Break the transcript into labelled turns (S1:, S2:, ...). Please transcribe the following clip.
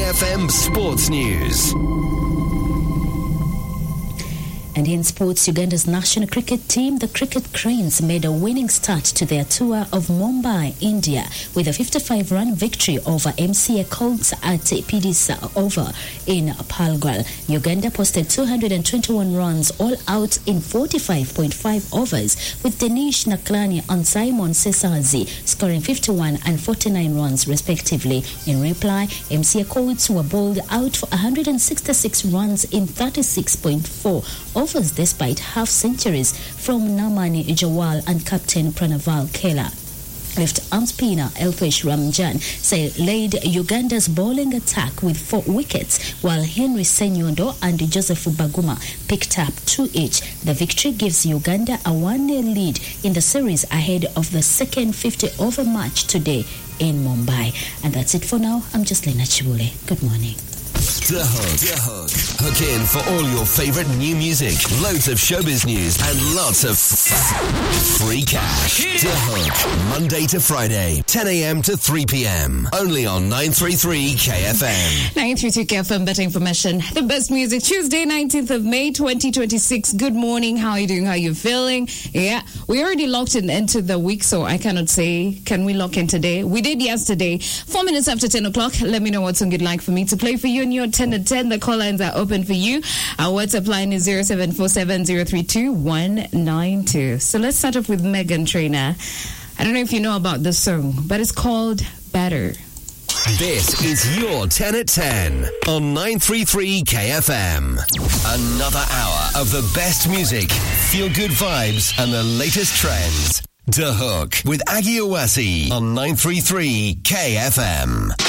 S1: KFM Sports News.
S2: And in sports, Uganda's national cricket team, the Cricket Cranes, made a winning start to their tour of Mumbai, India, with a 55-run victory over MCA Colts at PDSA Oval in Palgwal. Uganda posted 221 runs all out in 45.5 overs, with Danish Naklani and Simon Sesazi scoring 51 and 49 runs respectively. In reply, MCA Colts were bowled out for 166 runs in 36.4 overs despite half-centuries from Namani Jawal and Captain Pranaval Kela. Left-arm spinner Elfish Ramjan led Uganda's bowling attack with 4 wickets, while Henry Senyondo and Joseph Baguma picked up 2 each. The victory gives Uganda a 1-0 lead in the series ahead of the second 50-over match today in Mumbai. And that's it for now. I'm Jocelyn Chibule. Good morning.
S1: The Hook. Hook in for all your favorite new music, loads of showbiz news, and lots of free cash. The Hook, Monday to Friday, 10 a.m. to 3 p.m. Only on 933 KFM.
S3: 933 KFM, better information. The best music, Tuesday, 19th of May, 2026. Good morning. How are you doing? How are you feeling? Yeah, we already locked into the week, so I cannot say, can we lock in today? We did yesterday. 4 minutes after 10 o'clock. Let me know what song you'd like for me to play for you on your 10 to 10. The call lines are open for you. Our WhatsApp line is 0747032192. So let's start off with Meghan Trainor. I don't know if you know about this song, but it's called Better.
S1: This is your 10 at 10 on 933 KFM. Another hour of the best music, feel-good vibes, and the latest trends. The Hook with Aggie Owasi on 933 KFM.